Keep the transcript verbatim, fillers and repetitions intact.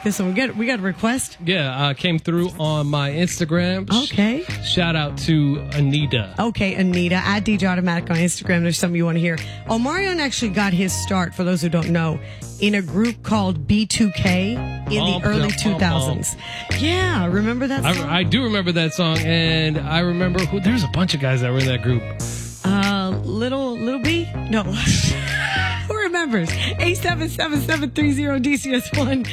like this one. We got we got a request. Yeah, uh, came through on my Instagram. Okay. Shout out to Anita. Okay, Anita, at D J Automatic on Instagram. There's something you want to hear. Omarion actually got his start, for those who don't know, in a group called B two K in Um, the early um, two thousands. Yeah, remember that song? I, I do remember that song, and I remember who. There's a bunch of guys that were in that group. Uh, little little B? No. Who remembers? eight seven seven, seven three zero D C S one.